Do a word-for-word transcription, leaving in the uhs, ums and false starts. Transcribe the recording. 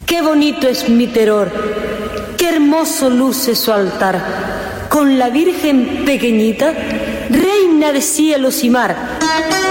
Qué bonito es mi terror, qué hermoso luce su altar, con la Virgen pequeñita, reina de cielos y mar.